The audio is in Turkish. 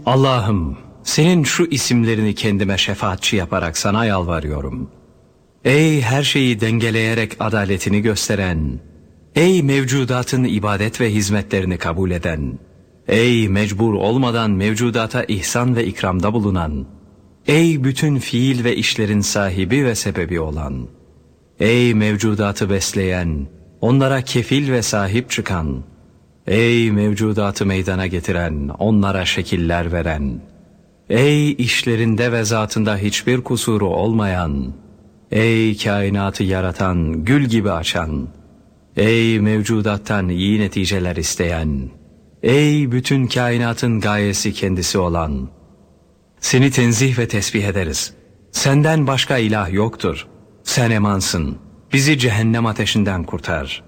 Allah'ım, senin şu isimlerini kendime şefaatçi yaparak sana yalvarıyorum. Ey her şeyi dengeleyerek adaletini gösteren, ey mevcudatın ibadet ve hizmetlerini kabul eden, ey mecbur olmadan mevcudata ihsan ve ikramda bulunan, ey bütün fiil ve işlerin sahibi ve sebebi olan, ey mevcudatı besleyen, onlara kefil ve sahip çıkan, ey mevcudatı meydana getiren, onlara şekiller veren, ey işlerinde ve zatında hiçbir kusuru olmayan, ey kainatı yaratan, gül gibi açan, ey mevcudattan iyi neticeler isteyen, ey bütün kainatın gayesi kendisi olan, seni tenzih ve tesbih ederiz. Senden başka ilah yoktur. Sen emansın. Bizi cehennem ateşinden kurtar.